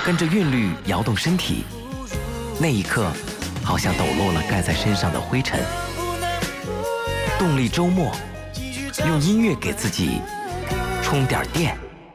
跟着韵律摇动身体，那一刻好像抖落了盖在身上的灰尘。动力周末，用音乐给自己充点电。